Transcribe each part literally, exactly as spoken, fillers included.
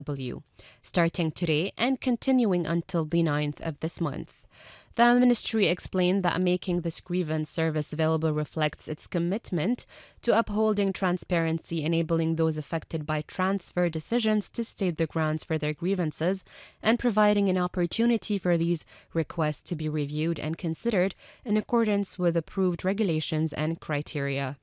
W, starting today and continuing until the ninth of this month. The ministry explained that making this grievance service available reflects its commitment to upholding transparency, enabling those affected by transfer decisions to state the grounds for their grievances, and providing an opportunity for these requests to be reviewed and considered in accordance with approved regulations and criteria.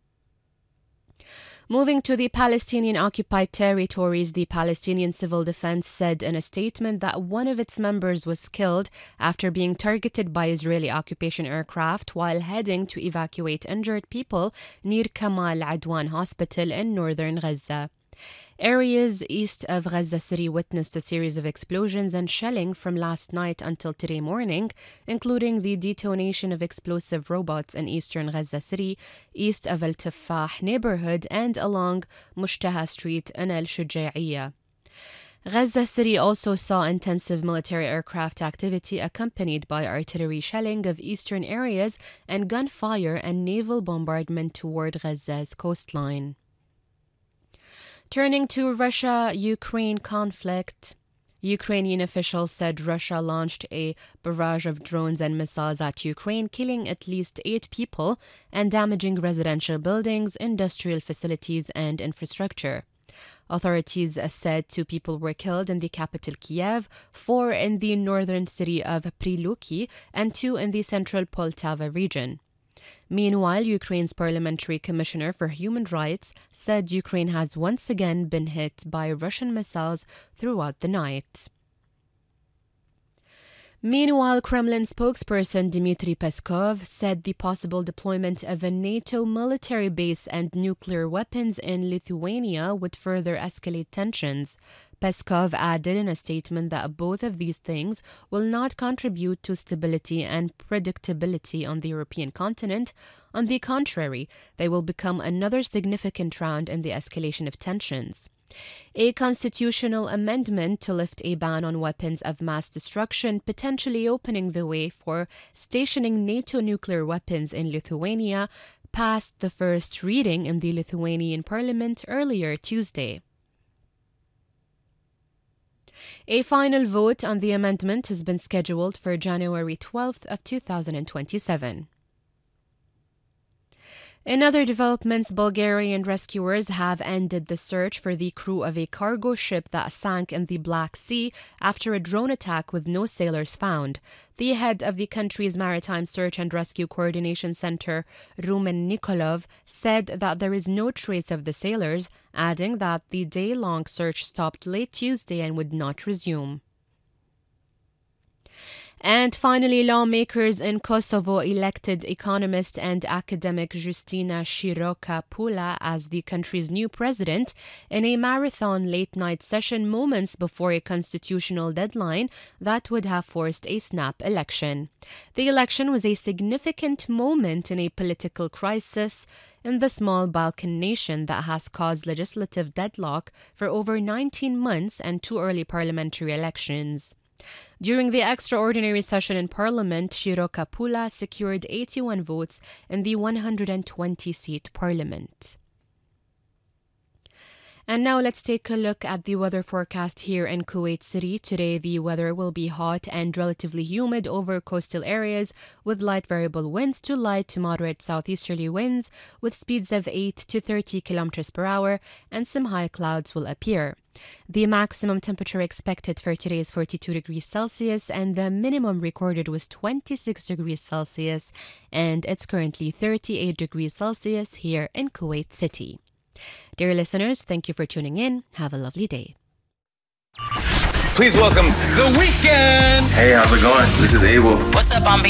Moving to the Palestinian-occupied territories, the Palestinian Civil Defense said in a statement that one of its members was killed after being targeted by Israeli occupation aircraft while heading to evacuate injured people near Kamal Adwan Hospital in northern Gaza. Areas east of Gaza City witnessed a series of explosions and shelling from last night until today morning, including the detonation of explosive robots in eastern Gaza City, east of Al Tafah neighborhood, and along Mushtaha Street in Al Shuja'iyya. Gaza City also saw intensive military aircraft activity accompanied by artillery shelling of eastern areas and gunfire and naval bombardment toward Gaza's coastline. Turning to Russia-Ukraine conflict, Ukrainian officials said Russia launched a barrage of drones and missiles at Ukraine, killing at least eight people and damaging residential buildings, industrial facilities, and infrastructure. Authorities said two people were killed in the capital Kiev, four in the northern city of Pryluki, and two in the central Poltava region. Meanwhile, Ukraine's Parliamentary Commissioner for Human Rights said Ukraine has once again been hit by Russian missiles throughout the night. Meanwhile, Kremlin spokesperson Dmitry Peskov said the possible deployment of a NATO military base and nuclear weapons in Lithuania would further escalate tensions. Peskov added in a statement that both of these things will not contribute to stability and predictability on the European continent. On the contrary, they will become another significant round in the escalation of tensions. A constitutional amendment to lift a ban on weapons of mass destruction, potentially opening the way for stationing NATO nuclear weapons in Lithuania, passed the first reading in the Lithuanian parliament earlier Tuesday. A final vote on the amendment has been scheduled for January twelfth of two thousand twenty-seven. In other developments, Bulgarian rescuers have ended the search for the crew of a cargo ship that sank in the Black Sea after a drone attack with no sailors found. The head of the country's Maritime Search and Rescue Coordination Center, Rumen Nikolov, said that there is no trace of the sailors, adding that the day-long search stopped late Tuesday and would not resume. And finally, lawmakers in Kosovo elected economist and academic Justina Shiroka-Pula as the country's new president in a marathon late-night session moments before a constitutional deadline that would have forced a snap election. The election was a significant moment in a political crisis in the small Balkan nation that has caused legislative deadlock for over nineteen months and two early parliamentary elections. During the extraordinary session in Parliament, Shiroka-Pula secured eighty-one votes in the one hundred twenty seat Parliament. And now let's take a look at the weather forecast here in Kuwait City. Today, the weather will be hot and relatively humid over coastal areas with light variable winds to light to moderate southeasterly winds with speeds of eight to thirty kilometers per hour, and some high clouds will appear. The maximum temperature expected for today is forty-two degrees Celsius and the minimum recorded was twenty-six degrees Celsius, and it's currently thirty-eight degrees Celsius here in Kuwait City. Dear listeners, thank you for tuning in. Have a lovely day. Please welcome The Weeknd. Hey, how's it going? This is Abel. What's up, I'm